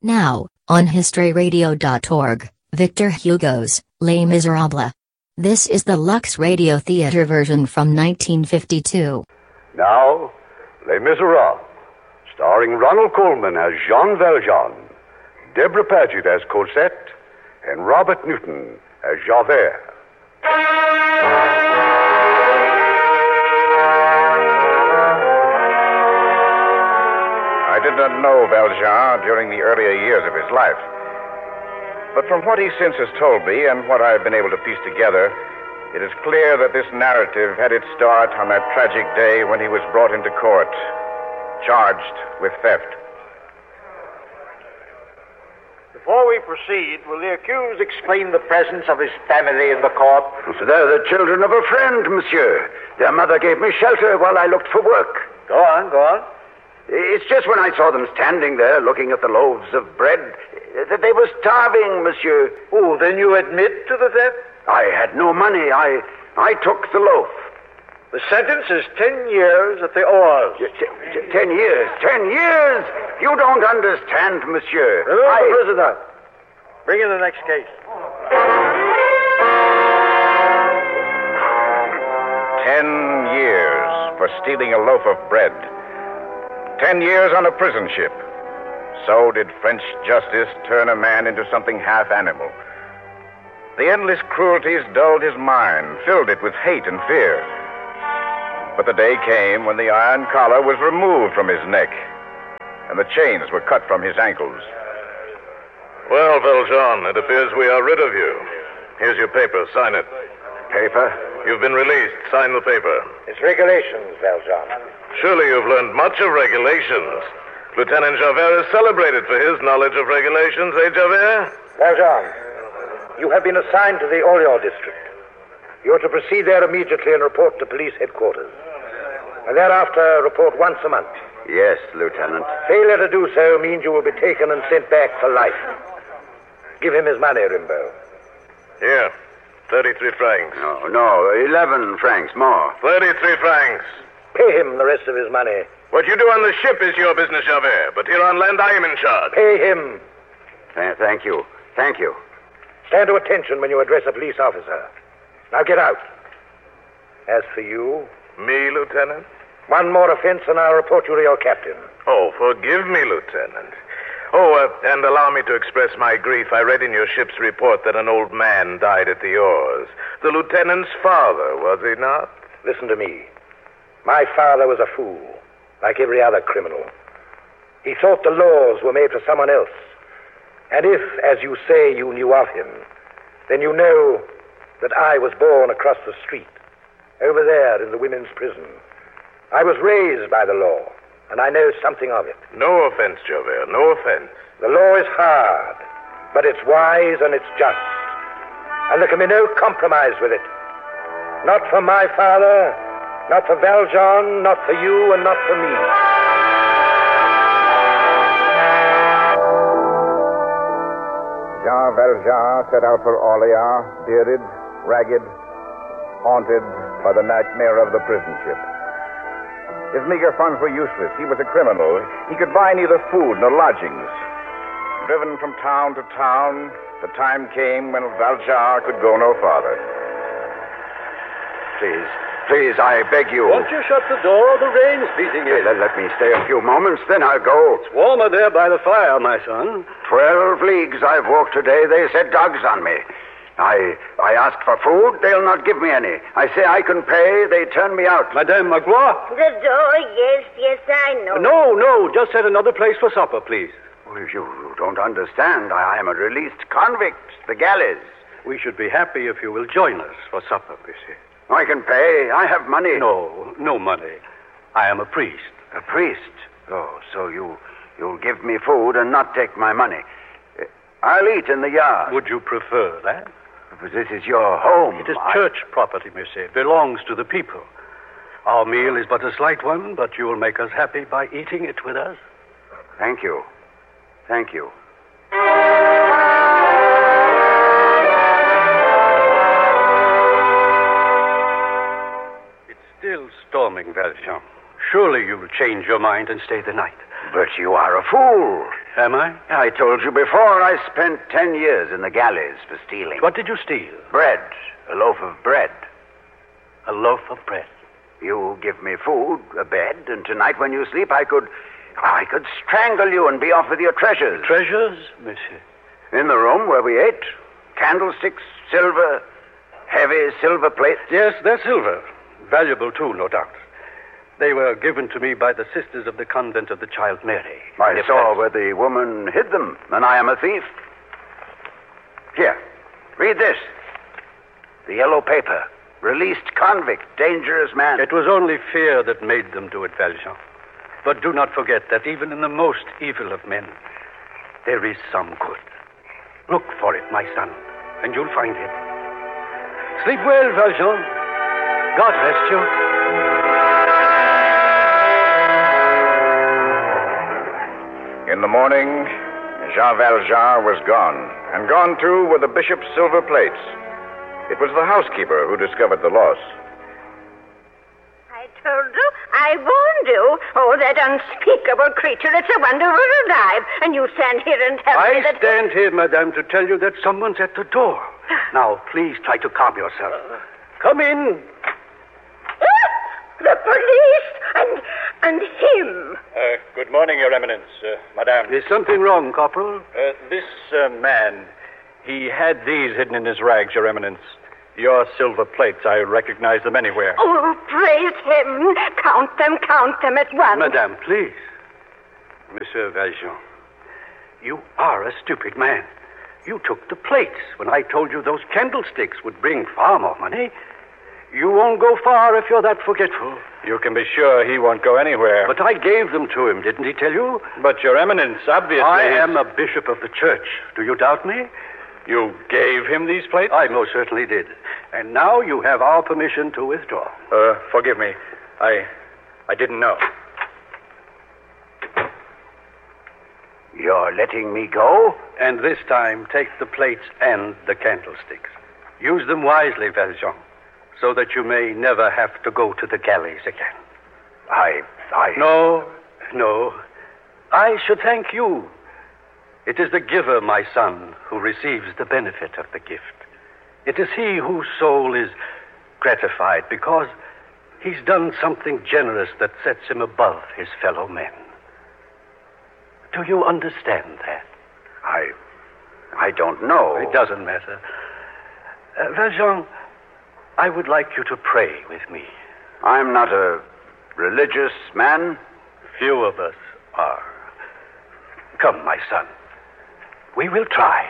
Now, on historyradio.org, Victor Hugo's Les Miserables. This is the Lux Radio Theater version from 1952. Now, Les Miserables, starring Ronald Colman as Jean Valjean, Deborah Paget as Cosette, and Robert Newton as Javert. I did not know Valjean during the earlier years of his life. But from what he since has told me and what I have been able to piece together, it is clear that this narrative had its start on that tragic day when he was brought into court, charged with theft. Before we proceed, will the accused explain the presence of his family in the court? They're the children of a friend, monsieur. Their mother gave me shelter while I looked for work. Go on. It's just when I saw them standing there looking at the loaves of bread that they were starving, monsieur. Oh, then you admit to the theft? I had no money. I took the loaf. The sentence is 10 years at the oars. 10 years. 10 years? You don't understand, monsieur. Remove the prisoner. Bring in the next case. 10 years for stealing a loaf of bread. 10 years on a prison ship. So did French justice turn a man into something half animal. The endless cruelties dulled his mind, filled it with hate and fear. But the day came when the iron collar was removed from his neck, and the chains were cut from his ankles. Well, Valjean, it appears we are rid of you. Here's your paper. Sign it. Paper? You've been released. Sign the paper. It's regulations, Valjean. Surely you've learned much of regulations. Lieutenant Javert is celebrated for his knowledge of regulations, eh, Javert? Valjean, you have been assigned to the Orleans district. You are to proceed there immediately and report to police headquarters. And thereafter, report once a month. Yes, Lieutenant. Failure to do so means you will be taken and sent back for life. Give him his money, Rimbaud. Here, 33 francs. No, 11 francs more. 33 francs. Pay him the rest of his money. What you do on the ship is your business, Javert, but here on land I am in charge. Pay him. Thank you. Thank you. Stand to attention when you address a police officer. Now get out. As for you... Me, Lieutenant? One more offense and I'll report you to your captain. Oh, forgive me, Lieutenant. And allow me to express my grief. I read in your ship's report that an old man died at the oars. The lieutenant's father, was he not? Listen to me. My father was a fool, like every other criminal. He thought the laws were made for someone else. And if, as you say, you knew of him, then you know that I was born across the street, over there in the women's prison. I was raised by the law, and I know something of it. No offense, Javert, no offense. The law is hard, but it's wise and it's just. And there can be no compromise with it. Not for my father, not for Valjean, not for you, and not for me. Jean Valjean set out for Orleans, bearded, ragged, haunted by the nightmare of the prison ship. His meager funds were useless. He was a criminal. He could buy neither food nor lodgings. Driven from town to town, the time came when Valjean could go no farther. Please, I beg you. Won't you shut the door? The rain's beating in. Let me stay a few moments, then I'll go. It's warmer there by the fire, my son. 12 leagues I've walked today. They set dogs on me. I ask for food, they'll not give me any. I say I can pay, they turn me out. Madame Magloire? The door, yes, I know. No, just set another place for supper, please. Well, you don't understand. I am a released convict, the galleys. We should be happy if you will join us for supper, monsieur. I can pay. I have money. No money. I am a priest. A priest? Oh, so you'll give me food and not take my money. I'll eat in the yard. Would you prefer that? But this is your home. It is church property, monsieur. It belongs to the people. Our meal is but a slight one, but you will make us happy by eating it with us. Thank you. Thank you. It's still storming, Valjean. Surely you'll change your mind and stay the night. But you are a fool. Am I? I told you before, I spent 10 years in the galleys for stealing. What did you steal? Bread. A loaf of bread. A loaf of bread. You give me food, a bed, and tonight when you sleep, I could strangle you and be off with your treasures. Treasures, monsieur? In the room where we ate, candlesticks, silver, heavy silver plates. Yes, they're silver. Valuable, too, no doubt. They were given to me by the sisters of the convent of the Child Mary. I saw where the woman hid them, and I am a thief. Here, read this. The yellow paper. Released convict, dangerous man. It was only fear that made them do it, Valjean. But do not forget that even in the most evil of men, there is some good. Look for it, my son, and you'll find it. Sleep well, Valjean. God rest you. In the morning, Jean Valjean was gone, and gone, too, were the bishop's silver plates. It was the housekeeper who discovered the loss. I told you, I warned you. Oh, that unspeakable creature, it's a wonder we're alive. And you stand here and tell me that... I stand here, madame, to tell you that someone's at the door. Now, please try to calm yourself. Come in. The police and him. Good morning, Your Eminence, Madame. Is something wrong, Corporal? This man, he had these hidden in his rags, Your Eminence. Your silver plates, I recognize them anywhere. Oh, praise him. Count them at once. Madame, please. Monsieur Valjean, you are a stupid man. You took the plates when I told you those candlesticks would bring far more money. You won't go far if you're that forgetful. You can be sure he won't go anywhere. But I gave them to him, didn't he tell you? But, Your Eminence, obviously... I am a bishop of the church. Do you doubt me? You gave him these plates? I most certainly did. And now you have our permission to withdraw. Forgive me. I didn't know. You're letting me go? And this time, take the plates and the candlesticks. Use them wisely, Valjean, so that you may never have to go to the galleys again. No. I should thank you. It is the giver, my son, who receives the benefit of the gift. It is he whose soul is gratified because he's done something generous that sets him above his fellow men. Do you understand that? I don't know. It doesn't matter. Valjean, I would like you to pray with me. I'm not a religious man. Few of us are. Come, my son. We will try.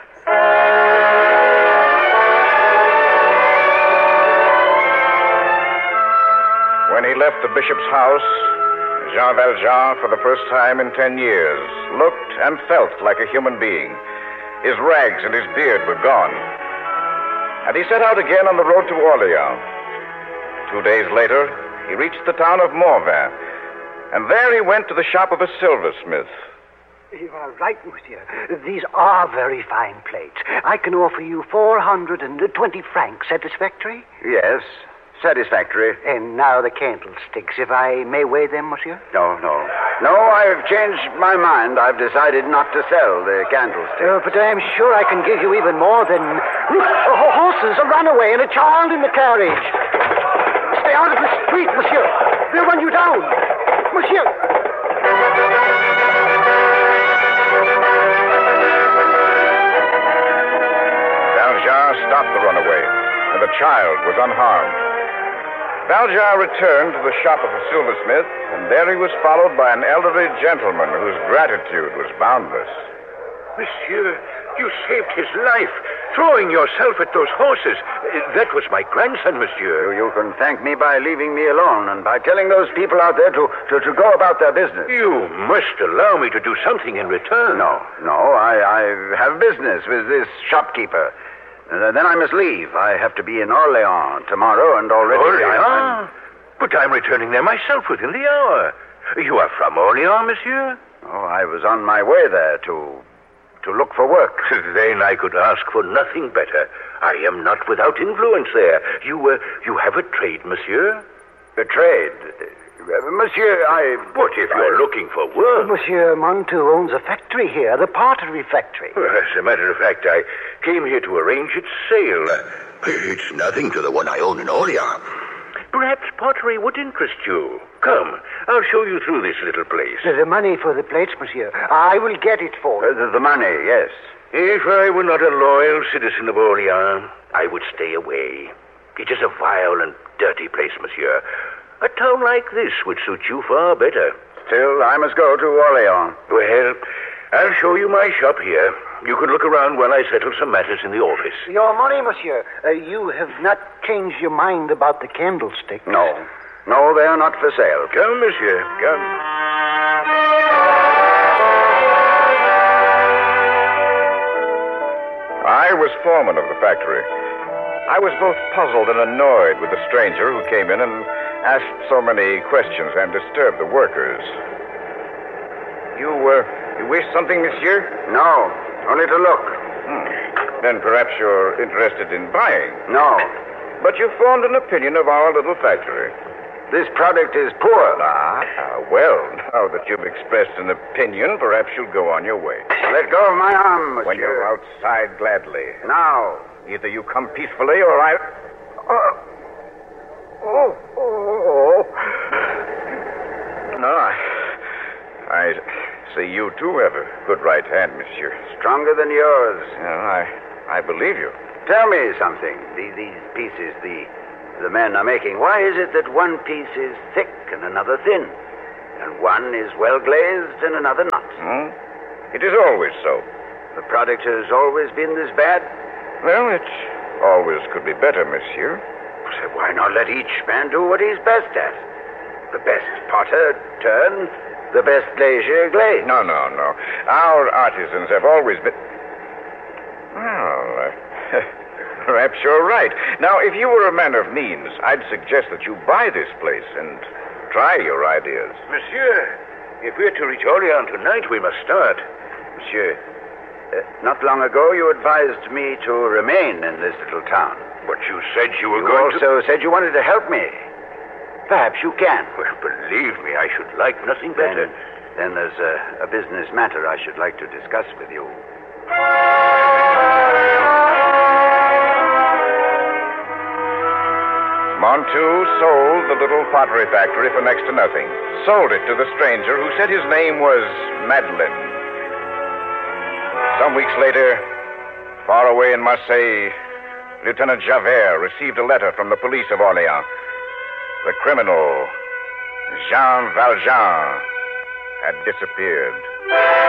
When he left the bishop's house, Jean Valjean, for the first time in 10 years, looked and felt like a human being. His rags and his beard were gone. And he set out again on the road to Orleans. 2 days later, he reached the town of Morvin, and there he went to the shop of a silversmith. You are right, monsieur. These are very fine plates. I can offer you 420 francs. Satisfactory? Yes, satisfactory. And now the candlesticks, if I may weigh them, monsieur? No, I've changed my mind. I've decided not to sell the candlesticks. But I'm sure I can give you even more than... horses, a runaway, and a child in the carriage. Stay out of the street, monsieur. They'll run you down. Monsieur! Valjean stopped the runaway, and the child was unharmed. Valjean returned to the shop of the silversmith, and there he was followed by an elderly gentleman whose gratitude was boundless. Monsieur, you saved his life, throwing yourself at those horses. That was my grandson, monsieur. You can thank me by leaving me alone and by telling those people out there to go about their business. You must allow me to do something in return. No, I have business with this shopkeeper. Then I must leave. I have to be in Orleans tomorrow, and already... Orleans? But I'm returning there myself within the hour. You are from Orleans, monsieur? Oh, I was on my way there to look for work. Then I could ask for nothing better. I am not without influence there. You have a trade, monsieur? A trade? Monsieur, But if you're looking for work... Monsieur Montu owns a factory here, the pottery factory. Well, as a matter of fact, I came here to arrange its sale. It's nothing to the one I own in Orleans. Perhaps pottery would interest you. Come, I'll show you through this little place. The money for the plates, monsieur. I will get it for you. the money, yes. If I were not a loyal citizen of Orleans, I would stay away. It is a vile and dirty place, monsieur. A town like this would suit you far better. Still, I must go to Orleans. Well, I'll show you my shop here. You can look around while I settle some matters in the office. Your money, monsieur. You have not changed your mind about the candlestick. No, they are not for sale. Come, monsieur, come. I was foreman of the factory. I was both puzzled and annoyed with the stranger who came in and asked so many questions and disturbed the workers. You wish something, monsieur? No, only to look. Then perhaps you're interested in buying. No. But you formed an opinion of our little factory. This product is poor. Well, now that you've expressed an opinion, perhaps you'll go on your way. Let go of my arm, monsieur. When you're outside, gladly. Now. Either you come peacefully or I... No, I see you too have a good right hand, monsieur. Stronger than yours. Yeah, I believe you. Tell me something. These pieces the men are making, why is it that one piece is thick and another thin? And one is well glazed and another not? It is always so. The product has always been this bad? Well, it always could be better, monsieur. So why not let each man do what he's best at? The best potter turn, the best glazier glaze. No. Our artisans have always been... Well, perhaps you're right. Now, if you were a man of means, I'd suggest that you buy this place and try your ideas. Monsieur, if we're to reach Orleans tonight, we must start. Monsieur, not long ago you advised me to remain in this little town. But you said you were You going also said you wanted to help me. Perhaps you can. Well, believe me, I should like nothing better. Then there's a business matter I should like to discuss with you. Montu sold the little pottery factory for next to nothing. Sold it to the stranger who said his name was Madeline. Some weeks later, far away in Marseille, Lieutenant Javert received a letter from the police of Orleans. The criminal, Jean Valjean, had disappeared.